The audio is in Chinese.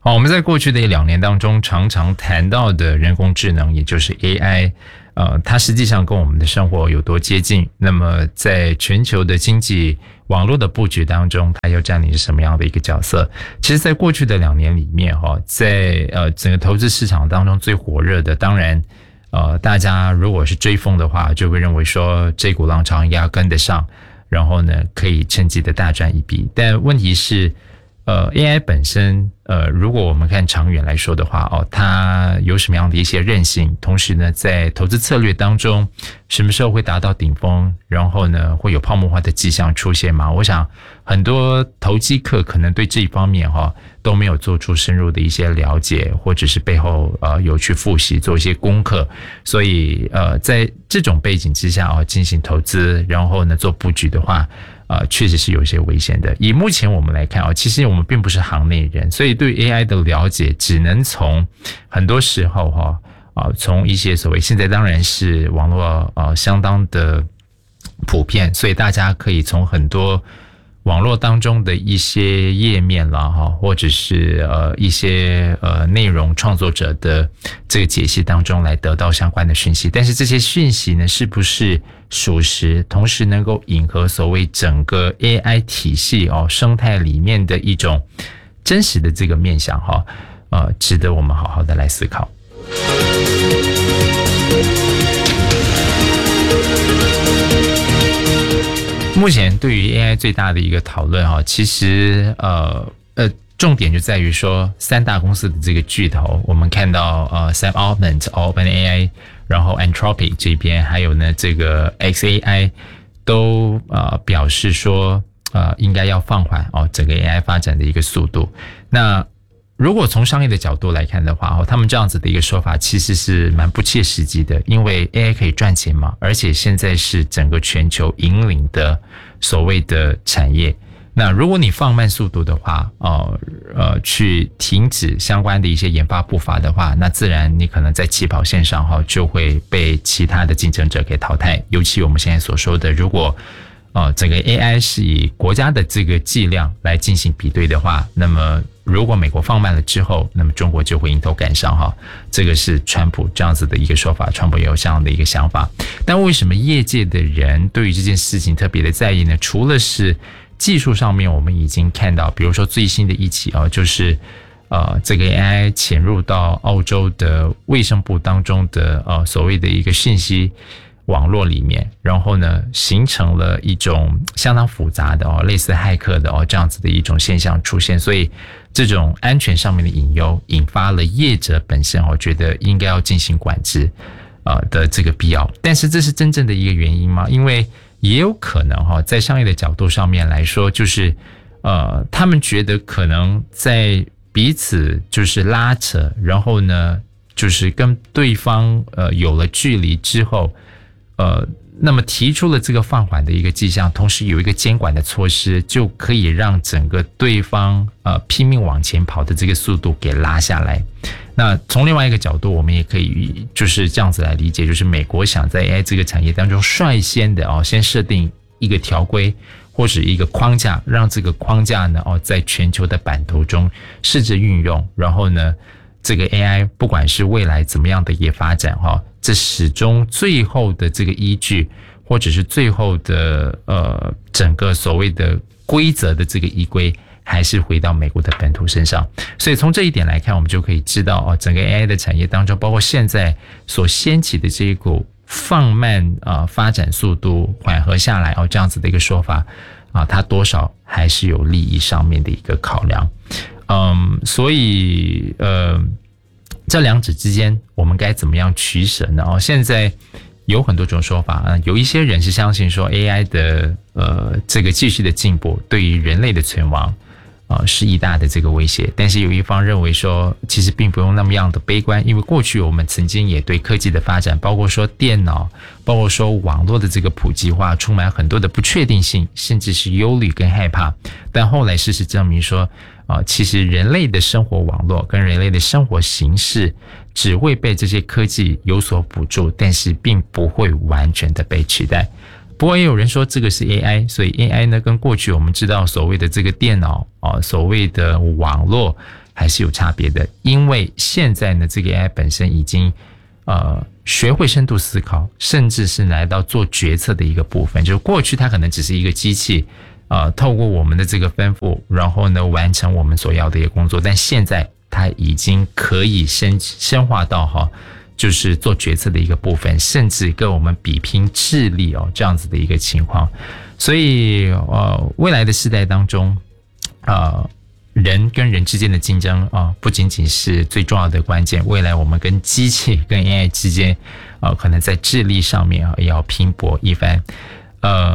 我们在过去的2年当中常常谈到的人工智能，也就是 AI，它实际上跟我们的生活有多接近？那么在全球的经济网络的布局当中，它又占领什么样的一个角色？其实在过去的2年里面，在整个投资市场当中最火热的，当然大家如果是追风的话，就会认为说这股浪潮应该要跟得上，然后呢可以趁机的大赚一笔。但问题是AI 本身如果我们看长远来说的话，它有什么样的一些韧性，同时呢在投资策略当中什么时候会达到顶峰，然后呢会有泡沫化的迹象出现吗？我想很多投机客可能对这一方面都没有做出深入的一些了解，或者是背后有去复习做一些功课，所以在这种背景之下进行投资，然后呢做布局的话确实是有些危险的。以目前我们来看其实我们并不是行内人，所以对 AI 的了解只能从很多时候从一些所谓现在当然是网络相当的普遍，所以大家可以从很多网络当中的一些页面啦或者是一些内容创作者的这个解析当中来得到相关的讯息，但是这些讯息呢是不是属实，同时能够引合所谓整个 AI 体系生态里面的一种真实的这个面向值得我们好好的来思考。目前对于 AI 最大的一个讨论其实重点就在于说3大公司的这个巨头，我们看到Sam Altman、OpenAI， 然后 Anthropic 这边还有呢这个 xAI 都表示说应该要放缓整个 AI 发展的一个速度。那如果从商业的角度来看的话他们这样子的一个说法其实是蛮不切实际的，因为 AI 可以赚钱嘛，而且现在是整个全球引领的所谓的产业。那如果你放慢速度的话去停止相关的一些研发步伐的话，那自然你可能在起跑线上就会被其他的竞争者给淘汰。尤其我们现在所说的，如果整个 AI 是以国家的这个剂量来进行比对的话，那么如果美国放慢了之后，那么中国就会迎头赶上这个是川普这样子的一个说法，川普也有这样的一个想法。但为什么业界的人对于这件事情特别的在意呢？除了是技术上面我们已经看到，比如说最新的一起就是这个 AI 潜入到澳洲的卫生部当中的所谓的一个讯息网络里面，然后呢形成了一种相当复杂的类似骇客的这样子的一种现象出现，所以这种安全上面的隐忧引发了业者本身觉得应该要进行管制的这个必要。但是这是真正的一个原因吗？因为也有可能在商业的角度上面来说，就是他们觉得可能在彼此就是拉扯，然后呢就是跟对方有了距离之后那么提出了这个放缓的一个迹象，同时有一个监管的措施，就可以让整个对方拼命往前跑的这个速度给拉下来。那从另外一个角度，我们也可以就是这样子来理解，就是美国想在 AI 这个产业当中率先的先设定一个条规或者一个框架，让这个框架呢在全球的版图中试着运用，然后呢这个 AI 不管是未来怎么样的一个发展这始终最后的这个依据，或者是最后的整个所谓的规则的这个依归，还是回到美国的本土身上。所以从这一点来看，我们就可以知道整个 AI 的产业当中，包括现在所掀起的这一股放慢发展速度，缓和下来这样子的一个说法它多少还是有利益上面的一个考量。所以这两者之间我们该怎么样取舍呢？现在有很多种说法有一些人是相信说 AI 的这个继续的进步对于人类的存亡是一大的这个威胁，但是有一方认为说其实并不用那么样的悲观，因为过去我们曾经也对科技的发展，包括说电脑，包括说网络的这个普及化充满很多的不确定性，甚至是忧虑跟害怕。但后来事实证明说其实人类的生活网络跟人类的生活形式只会被这些科技有所补助，但是并不会完全的被取代。 不过也有人说这个是 AI， 所以 AI 呢跟过去我们知道所谓的这个电脑所谓的网络还是有差别的，因为现在呢这个 AI 本身已经学会深度思考，甚至是来到做决策的一个部分。就是过去它可能只是一个机器，透过我们的这个吩咐，然后呢完成我们所要的一个工作，但现在它已经可以深化到就是做决策的一个部分，甚至跟我们比拼智力这样子的一个情况。所以未来的世代当中人跟人之间的竞争不仅仅是最重要的关键，未来我们跟机器跟 AI 之间可能在智力上面也要拼搏一番。